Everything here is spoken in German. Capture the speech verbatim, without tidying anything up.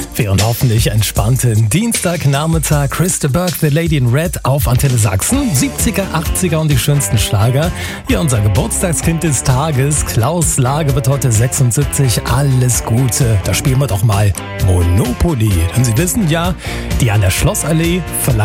Für einen hoffentlich entspannten Dienstagnachmittag. Chris de Burgh, The Lady in Red auf Antenne Sachsen. siebziger, achtziger und die schönsten Schlager. Hier unser Geburtstagskind des Tages. Klaus Lage wird heute sechsundsiebzig. Alles Gute. Da spielen wir doch mal Monopoly. Denn Sie wissen ja, die an der Schlossallee verleihen